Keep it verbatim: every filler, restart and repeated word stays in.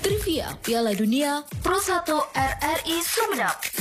Trivia Piala Dunia Pro satu R R I Sumenep.